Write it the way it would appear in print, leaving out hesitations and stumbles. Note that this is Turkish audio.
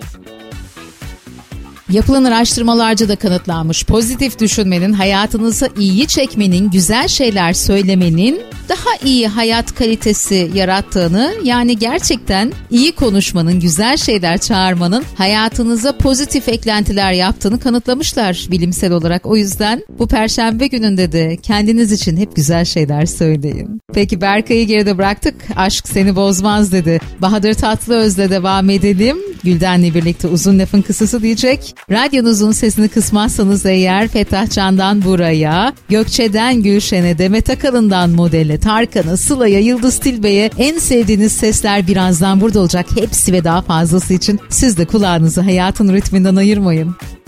Yapılan araştırmalarca da kanıtlanmış. Pozitif düşünmenin, hayatınıza iyiyi çekmenin, güzel şeyler söylemenin daha iyi hayat kalitesi yarattığını, yani gerçekten iyi konuşmanın, güzel şeyler çağırmanın hayatınıza pozitif eklentiler yaptığını kanıtlamışlar bilimsel olarak. O yüzden bu Perşembe gününde de kendiniz için hep güzel şeyler söyleyin. Peki Berkay'ı geride bıraktık. Aşk seni bozmaz dedi. Bahadır Tatlıöz'le devam edelim. Gülden'le birlikte uzun lafın kısası diyecek. Radyonuzun sesini kısmazsanız eğer Fettah Can'dan Buray'a, Gökçe'den Gülşen'e, Demet Akalın'dan Model'e, Tarkan'a, Sıla'ya, Yıldız Tilbe'ye en sevdiğiniz sesler birazdan burada olacak. Hepsi ve daha fazlası için siz de kulağınızı hayatın ritminden ayırmayın.